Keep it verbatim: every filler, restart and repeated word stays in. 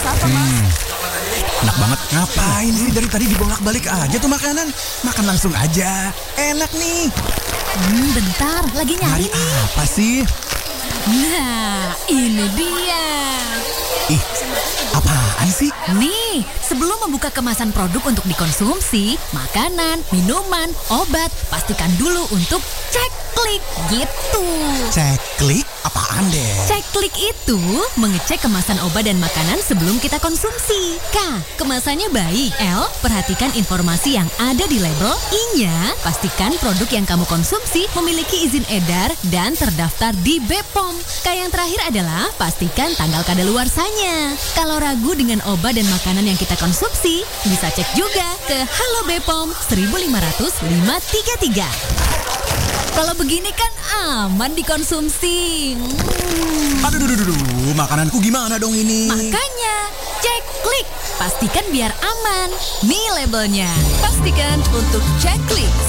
apa, Mas? Hmm. Enak banget. Ngapain sih dari tadi dibolak-balik aja tuh makanan? Makan langsung aja. Enak nih. Hmm, bentar, lagi nyari Nyari nih. apa sih? Nah, ini dia. Ih, apaan sih? Nih, sebelum membuka kemasan produk untuk dikonsumsi, makanan, minuman, obat, pastikan dulu untuk cek klik gitu. Cek klik? Apaan deh? Cek klik itu mengecek kemasan obat dan makanan sebelum kita konsumsi. K, kemasannya baik. L, perhatikan informasi yang ada di label. I-nya, pastikan produk yang kamu konsumsi memiliki izin edar dan terdaftar di B P O M. K yang terakhir adalah pastikan tanggal kadaluarsanya. Kalau ragu dengan obat dan makanan yang kita konsumsi, bisa cek juga ke halo b p o m seribu lima ratus lima tiga tiga. Kalau begini kan aman dikonsumsi. Hmm. Aduh, duh, duh, duh, makananku gimana dong ini? Makanya, cek klik. Pastikan biar aman. Nih labelnya. Pastikan untuk cek klik.